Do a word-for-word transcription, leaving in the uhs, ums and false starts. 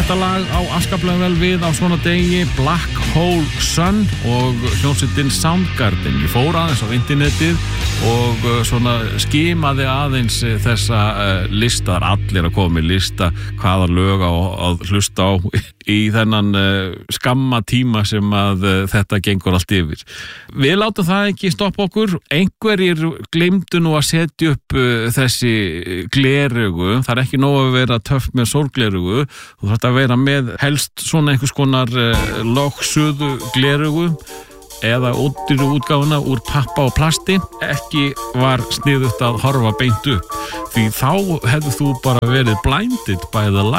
Þetta lag á afskaplega vel við á svona degi, Black Hole Sun og hljómsveitin Soundgarden. Ég fór aðeins á internetið og svona skimaði aðeins þessa listar, allir að koma með lista hvaða lög á að hlusta á í þennan skamma tíma sem að þetta gengur allt yfir. Við látum það ekki stoppa okkur. Einhverjir gleymdu nú að setja upp þessi gleraugu. Það er ekki nóg að vera töff með sólgleraugu. Þú þarft að vera með helst svona einhvers konar logsuðu gleraugu eða ódýru útgáfuna úr pappa og plasti. Ekki var sniðugt að horfa beint upp, því þá hefðu þú bara verið blinded by the light.